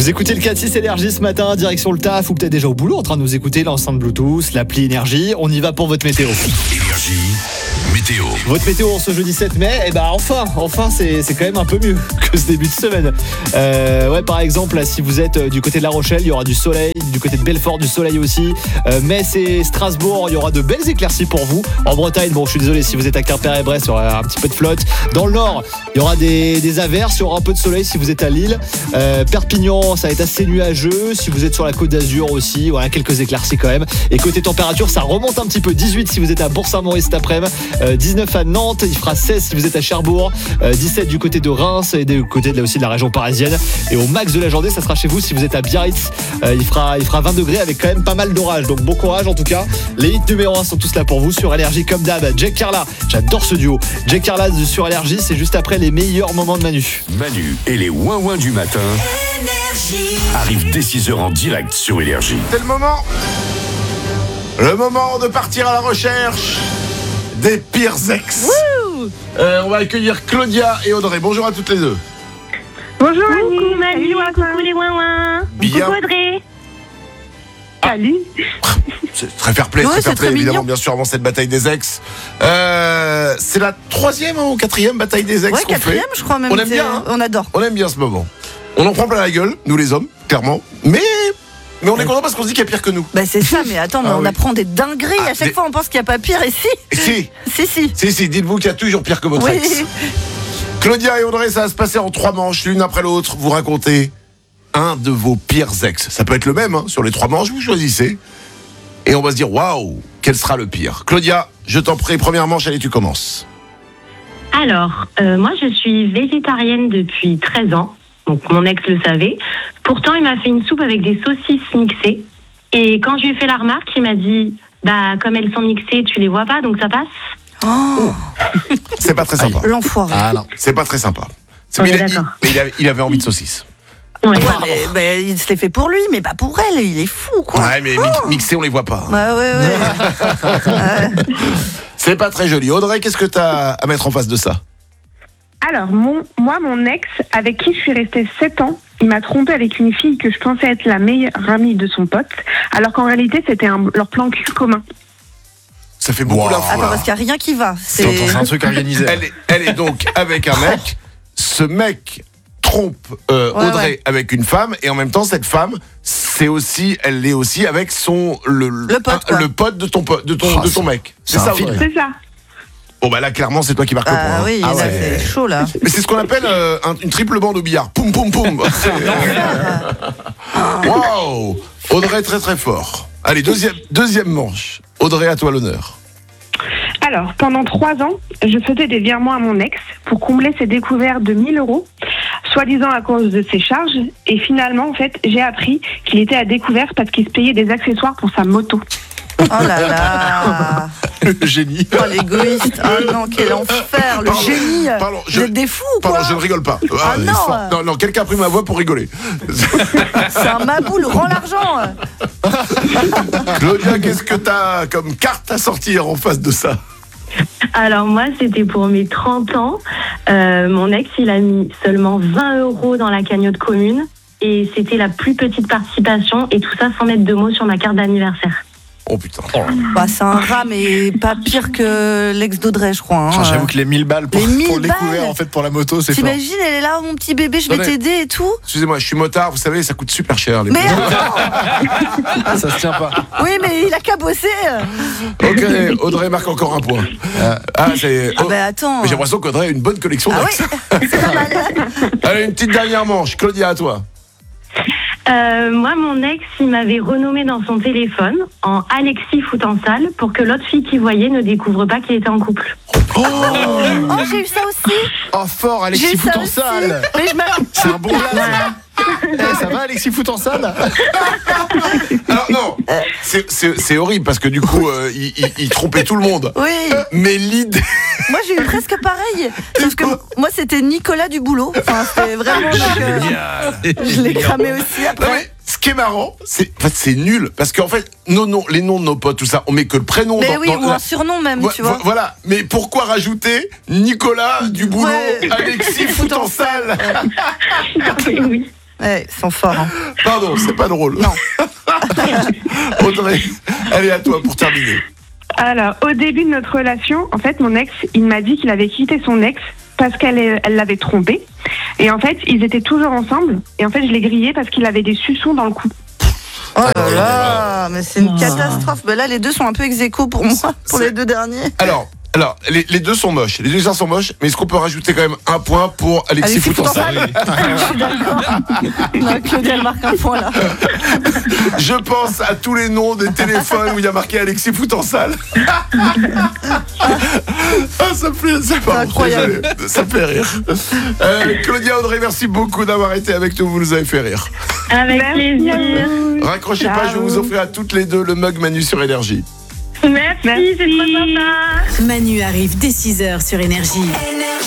Vous écoutez le 4-6 Énergie ce matin, direction le taf ou peut-être déjà au boulot en train de nous écouter, l'enceinte Bluetooth, l'appli Énergie. On y va pour votre météo. Énergie, météo. Votre météo en ce jeudi 7 mai, enfin c'est quand même un peu mieux que ce début de semaine. Par exemple, là, si vous êtes du côté de La Rochelle, il y aura du soleil, du côté de Belfort, du soleil aussi. Metz et Strasbourg, il y aura de belles éclaircies pour vous. En Bretagne, je suis désolé, si vous êtes à Quimper et Brest, il y aura un petit peu de flotte. Dans le nord, il y aura des averses, il y aura un peu de soleil si vous êtes à Lille. Perpignan, ça va être assez nuageux. Si vous êtes sur la Côte d'Azur aussi, voilà, quelques éclaircies quand même. Et côté température, ça remonte un petit peu. 18 si vous êtes à Bourg-Saint-Maurice cet après-midi, 19 à Nantes, il fera 16 si vous êtes à Cherbourg, 17 du côté de Reims et du côté aussi de la région parisienne. Et au max de la journée, ça sera chez vous si vous êtes à Biarritz. Il fera 20 degrés avec quand même pas mal d'orage. Donc bon courage en tout cas. Les hits numéro 1 sont tous là pour vous sur Énergie comme d'hab. Jack Carla, j'adore ce duo. Jack Carla sur Énergie, c'est juste après les meilleurs moments de Manu. Manu et les ouin-ouin du matin arrivent dès 6h en direct sur Énergie. C'est le moment de partir à la recherche des pires ex. On va accueillir Claudia et Audrey. Bonjour à toutes les deux. Bonjour Manu, coucou les ouin-ouin. Bien. Coucou Audrey. Salut. C'est très fair-play, Ouais, très c'est très évidemment, mignon. bien sûr, avant cette bataille des ex. C'est la 3e ou 4e bataille des ex Ouais, qu'on fait. 4e, je crois même. On aime bien, hein. On adore. On aime bien ce moment. On en prend plein la gueule, nous les hommes, clairement. Mais on est content parce qu'on se dit qu'il y a pire que nous. Bah c'est ça, mais attends, mais Ah on oui. apprend des dingueries. À chaque fois, on pense qu'il n'y a pas pire. Et si. Si, dites-vous qu'il y a toujours pire que votre Oui. ex. Claudia et Audrey, ça va se passer en 3 manches, l'une après l'autre. Vous racontez un de vos pires ex. Ça peut être le même, hein, sur les 3 manches, vous choisissez. Et on va se dire, waouh, quel sera le pire? Claudia, je t'en prie, première manche, allez, tu commences. Alors, moi je suis végétarienne depuis 13 ans. Donc mon ex le savait. Pourtant, il m'a fait une soupe avec des saucisses mixées. Et quand je lui ai fait la remarque, il m'a dit, comme elles sont mixées, tu les vois pas, donc ça passe. Oh, C'est pas très sympa. l'enfoiré. Ah non. C'est pas très sympa. On Mais est il, d'accord. il avait envie de saucisses. Ouais. Ouais, il se les fait pour lui, mais pas pour elle. Il est fou, quoi. Ouais, mais mixés, on les voit pas. Ouais. C'est pas très joli. Audrey, qu'est-ce que t'as à mettre en face de ça? Alors, mon ex, avec qui je suis restée 7 ans, il m'a trompée avec une fille que je pensais être la meilleure amie de son pote, alors qu'en réalité, c'était leur plan cul commun. Ça fait beaucoup d'infos. Attends, là. parce qu'il n'y a rien qui va. C'est un truc organisé. Elle est donc avec un mec. Ce mec trompe Audrey ouais. avec une femme, et en même temps, cette femme, elle l'est aussi avec le pote, quoi. le pote de ton mec. C'est c'est ça, un film. Audrey. C'est ça. Bon, bah là, clairement, c'est toi qui marque le point. Ah hein. oui, Ah là, ouais. c'est chaud, là. Mais c'est ce qu'on appelle une triple bande au billard. Poum, poum, poum. Waouh. Audrey, très très fort. Allez, deuxième manche. Audrey, à toi l'honneur. Alors, pendant 3 ans, je faisais des virements à mon ex pour combler ses découvertes de 1 000 euros, soi-disant à cause de ses charges. Et finalement, en fait, j'ai appris qu'il était à découvert parce qu'il se payait des accessoires pour sa moto. Oh là là. Le génie. Oh, l'égoïste. Oh non, quel enfer. Le Pardon, génie. pardon, Vous êtes des fous, quoi. Pardon, je ne rigole pas. Ah il est non. fort. Non, quelqu'un a pris ma voix pour rigoler. C'est un maboule. Rends l'argent. Claudia, qu'est-ce que t'as comme carte à sortir en face de ça? Alors moi, c'était pour mes 30 ans. Mon ex, il a mis seulement 20 euros dans la cagnotte commune. Et c'était la plus petite participation. Et tout ça sans mettre de mots sur ma carte d'anniversaire. Oh putain. Bah, c'est un rat, mais pas pire que l'ex d'Audrey, je crois. Hein. J'avoue que les 1000 balles pour Les 1000 le découvert balles. en fait pour la moto, c'est fort. T'imagines, elle est là, mon petit bébé, je vais Attendez. t'aider et tout. Excusez-moi, je suis motard, vous savez, ça coûte super cher. Les Mais motos. attends. Ça se tient pas. Oui, mais il a qu'à bosser. Ok, Audrey marque encore un point. C'est. Ah bah attends. Mais j'ai l'impression qu'Audrey a une bonne collection Ah d'ex. oui, c'est pas mal. Allez, une petite dernière manche. Claudia, à toi. Moi, mon ex, il m'avait renommé dans son téléphone en Alexis fout en salle pour que l'autre fille qui voyait ne découvre pas qu'il était en couple. Oh, j'ai eu ça aussi. Oh fort, J'ai Alexis eu fout ça en aussi. salle. Mais je me... C'est un bon blaze. Ça va, Alexis fout en salle? Alors non, c'est horrible parce que du coup, il trompait tout le monde. Oui. Mais l'idée. Moi, j'ai eu presque pareil. Sauf que moi, c'était Nicolas du boulot. Enfin, c'était vraiment... je l'ai cramé aussi Non, après. mais ce qui est marrant, c'est nul parce qu'en fait, les noms de nos potes, tout ça, on met que le prénom Mais dans, oui, dans ou un surnom même, tu vois. Voilà, mais pourquoi rajouter Nicolas du boulot, Ouais. Alexis fout en salle? Oui. Ouais, ils sont forts. Hein. Pardon, c'est pas drôle. Non. Audrey, elle est à toi pour terminer. Alors, au début de notre relation, en fait, mon ex, il m'a dit qu'il avait quitté son ex parce qu'elle l'avait trompé. Et en fait, ils étaient toujours ensemble. Et en fait, je l'ai grillé parce qu'il avait des suçons dans le cou. Oh là là, mais c'est une catastrophe. Ben là, les deux sont un peu ex-aequo pour moi, pour les deux derniers. Alors, les deux sont moches. Les deux histoires sont moches, mais est-ce qu'on peut rajouter quand même un point pour Alexis Foutansal? Je suis d'accord. Non, Claudia, elle marque un point là. Je pense à tous les noms des téléphones où il y a marqué Alexis Foutansal. Ça me fait incroyable. Ça me fait rire. Claudia, Audrey, merci beaucoup d'avoir été avec nous. Vous nous avez fait rire. Avec plaisir. Raccrochez pas, je vais vous offrir à toutes les deux le mug Manu sur Énergie. Merci, c'est trop sympa. Manu arrive dès 6h sur Énergie.